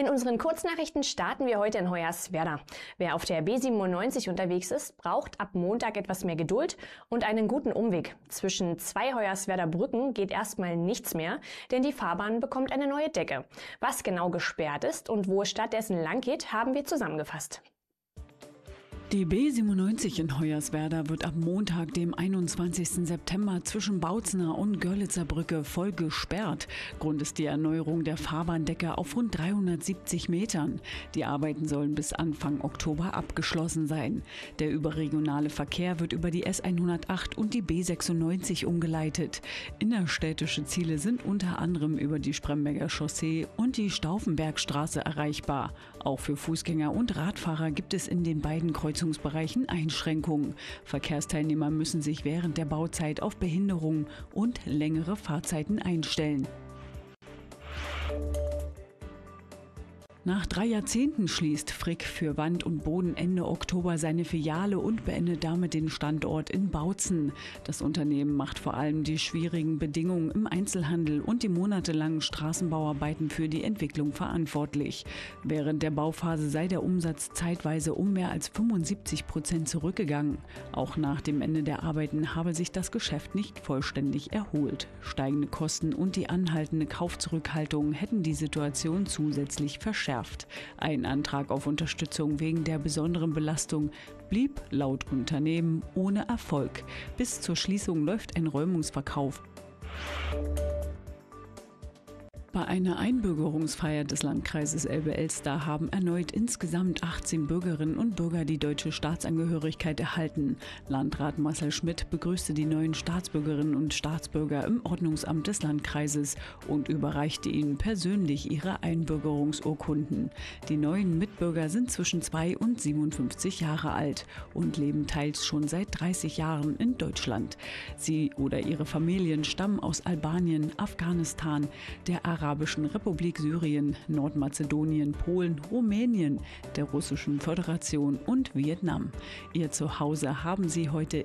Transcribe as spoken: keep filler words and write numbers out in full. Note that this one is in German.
In unseren Kurznachrichten starten wir heute in Hoyerswerda. Wer auf der B siebenundneunzig unterwegs ist, braucht ab Montag etwas mehr Geduld und einen guten Umweg. Zwischen zwei Hoyerswerder Brücken geht erstmal nichts mehr, denn die Fahrbahn bekommt eine neue Decke. Was genau gesperrt ist und wo es stattdessen lang geht, haben wir zusammengefasst. Die B siebenundneunzig in Hoyerswerda wird ab Montag, dem einundzwanzigsten September, zwischen Bautzener und Görlitzer Brücke voll gesperrt. Grund ist die Erneuerung der Fahrbahndecke auf rund dreihundertsiebzig Metern. Die Arbeiten sollen bis Anfang Oktober abgeschlossen sein. Der überregionale Verkehr wird über die S hundertacht und die B sechsundneunzig umgeleitet. Innerstädtische Ziele sind unter anderem über die Spremberger Chaussee und die Stauffenbergstraße erreichbar. Auch für Fußgänger und Radfahrer gibt es in den beiden Kreuzungen Einschränkungen. Verkehrsteilnehmer müssen sich während der Bauzeit auf Behinderungen und längere Fahrzeiten einstellen. Nach drei Jahrzehnten schließt Frick für Wand und Boden Ende Oktober seine Filiale und beendet damit den Standort in Bautzen. Das Unternehmen macht vor allem die schwierigen Bedingungen im Einzelhandel und die monatelangen Straßenbauarbeiten für die Entwicklung verantwortlich. Während der Bauphase sei der Umsatz zeitweise um mehr als fünfundsiebzig Prozent zurückgegangen. Auch nach dem Ende der Arbeiten habe sich das Geschäft nicht vollständig erholt. Steigende Kosten und die anhaltende Kaufzurückhaltung hätten die Situation zusätzlich verschärft. Ein Antrag auf Unterstützung wegen der besonderen Belastung blieb laut Unternehmen ohne Erfolg. Bis zur Schließung läuft ein Räumungsverkauf. Bei einer Einbürgerungsfeier des Landkreises Elbe-Elster haben erneut insgesamt achtzehn Bürgerinnen und Bürger die deutsche Staatsangehörigkeit erhalten. Landrat Marcel Schmidt begrüßte die neuen Staatsbürgerinnen und Staatsbürger im Ordnungsamt des Landkreises und überreichte ihnen persönlich ihre Einbürgerungsurkunden. Die neuen Mitbürger sind zwischen zwei und siebenundfünfzig Jahre alt und leben teils schon seit dreißig Jahren in Deutschland. Sie oder ihre Familien stammen aus Albanien, Afghanistan, der Arabischen Republik Syrien, Nordmazedonien, Polen, Rumänien, der Russischen Föderation und Vietnam. Ihr Zuhause haben sie heute